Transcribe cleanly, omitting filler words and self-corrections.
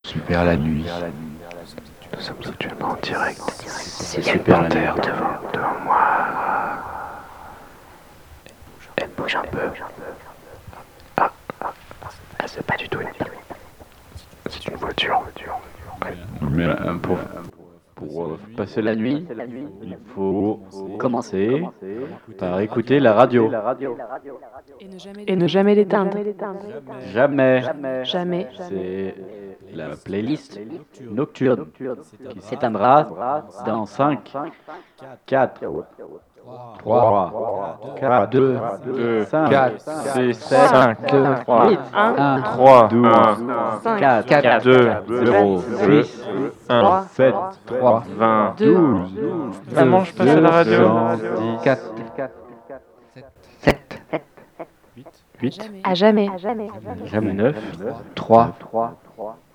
Super la nuit. Nous sommes actuellement en direct. C'est super la nuit. Devant moi. Elle bouge un peu. Ah, c'est pas du tout une nuit. C'est une voiture. Mais pour passer la nuit, il faut commencer par écouter la radio. Et ne jamais l'éteindre. Jamais. Jamais. C'est la playlist nocturne qui s'éteindra dans 5, 4, 3, 4, 2, 5, 4, 6, 7, 5, 3, 8, 1, 3, 12, 4, 4, 2, 0, 6, 1, 7, 3, 20. 12, Maman, je passe à la radio. 4, 7, 8, à jamais. jamais 9, 3,